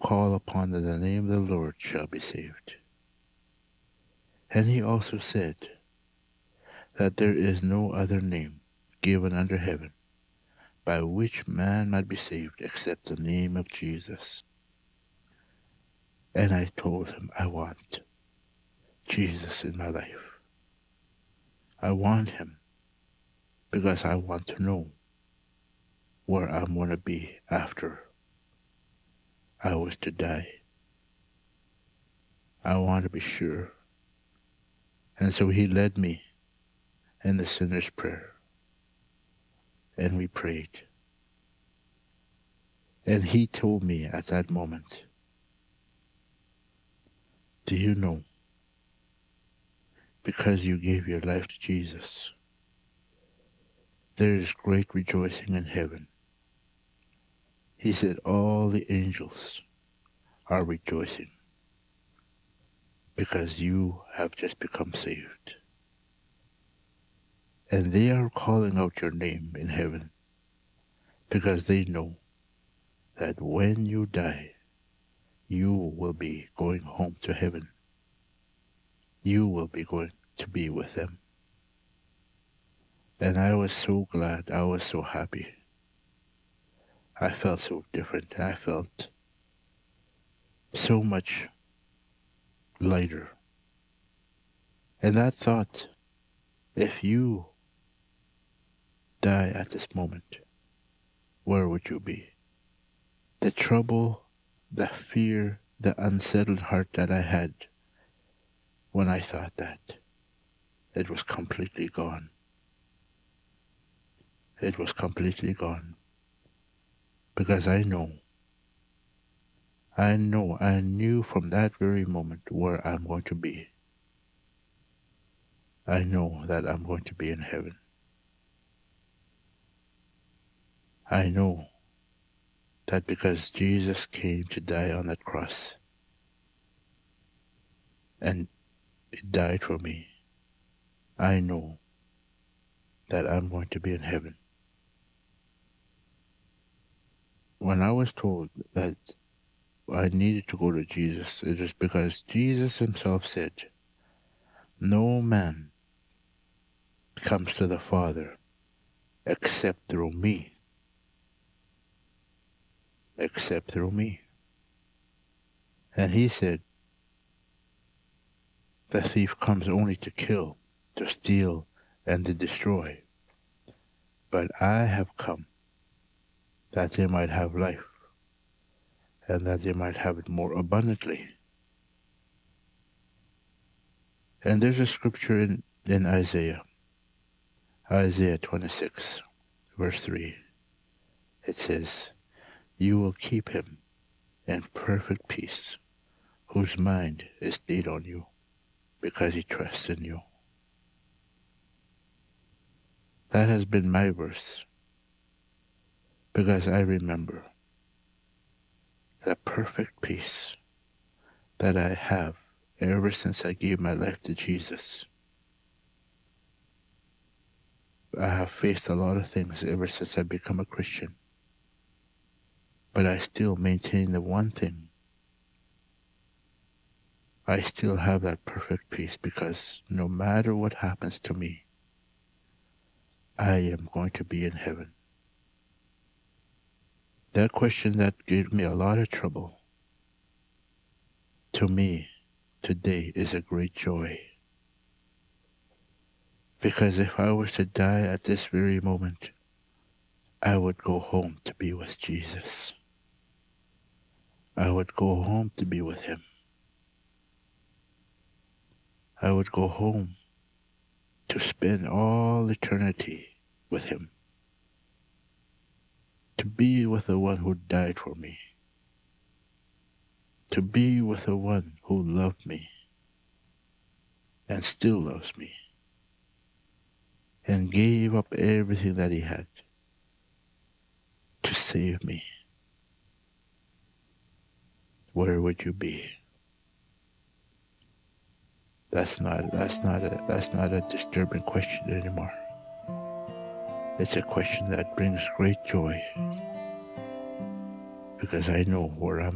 call upon the name of the Lord shall be saved. And he also said that there is no other name given under heaven by which man might be saved except the name of Jesus. And I told him, I want Jesus in my life. I want him because I want to know where I'm going to be after I was to die. I want to be sure. And so he led me in the sinner's prayer. And we prayed. And he told me at that moment, do you know, because you gave your life to Jesus, there is great rejoicing in heaven. He said all the angels are rejoicing because you have just become saved. And they are calling out your name in heaven because they know that when you die, you will be going home to heaven. You will be going to be with them. And I was so glad. I was so happy. I felt so different. I felt so much lighter. And that thought, if you die at this moment, where would you be? The trouble, the fear, the unsettled heart that I had when I thought that, it was completely gone. It was completely gone. Because I knew from that very moment where I'm going to be. I know that I'm going to be in heaven. I know that because Jesus came to die on that cross, and it died for me, I know that I'm going to be in heaven. When I was told that I needed to go to Jesus, it is because Jesus himself said, no man comes to the Father except through me. Except through me. And he said, the thief comes only to kill, to steal, and to destroy. But I have come that they might have life, and that they might have it more abundantly. And there's a scripture in Isaiah 26, verse 3. It says, you will keep him in perfect peace, whose mind is stayed on you, because he trusts in you. That has been my verse, because I remember the perfect peace that I have ever since I gave my life to Jesus. I have faced a lot of things ever since I become a Christian, but I still maintain the one thing. I still have that perfect peace because no matter what happens to me, I am going to be in heaven. That question that gave me a lot of trouble, to me, today is a great joy. Because if I was to die at this very moment, I would go home to be with Jesus. I would go home to be with him. I would go home to spend all eternity with him. To be with the one who died for me. To be with the one who loved me and still loves me and gave up everything that he had to save me. Where would you be? That's not a disturbing question anymore. It's a question that brings great joy because I know where I'm